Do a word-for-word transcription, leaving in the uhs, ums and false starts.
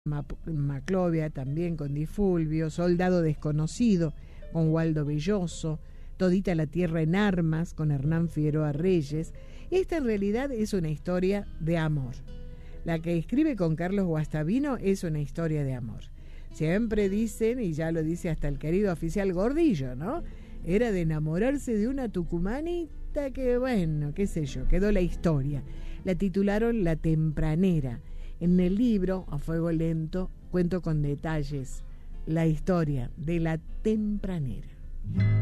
Maclovia también con Di Fulvio, Soldado Desconocido con Waldo Belloso, Todita la Tierra en Armas con Hernán Figueroa Reyes. Esta en realidad es una historia de amor. La que escribe con Carlos Guastavino es una historia de amor. Siempre dicen, y ya lo dice hasta el querido oficial Gordillo, ¿no? Era de enamorarse de una tucumanita que, bueno, qué sé yo, quedó la historia. La titularon La Tempranera. En el libro, A Fuego Lento, cuento con detalles la historia de La Tempranera.